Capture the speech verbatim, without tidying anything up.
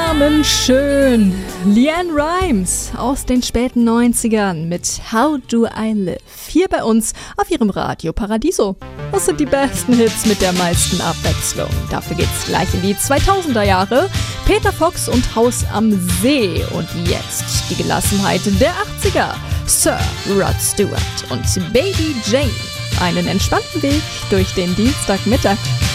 Schön. LeAnn Rimes aus den späten neunzigern mit How Do I Live? Hier bei uns auf ihrem Radio Paradiso. Das sind die besten Hits mit der meisten Abwechslung. Dafür geht's gleich in die zweitausender Jahre. Peter Fox und Haus am See. Und jetzt die Gelassenheit der achtziger. Sir Rod Stewart und Baby Jane. Einen entspannten Weg durch den Dienstagmittag.